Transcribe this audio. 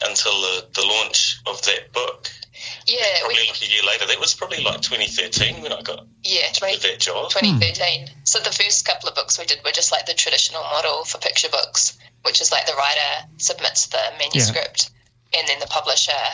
until the launch of that book. Yeah. Probably like a year later. That was probably like 2013 when I got that job. 2013. So the first couple of books we did were just like the traditional model for picture books, which is like the writer submits the manuscript and then the publisher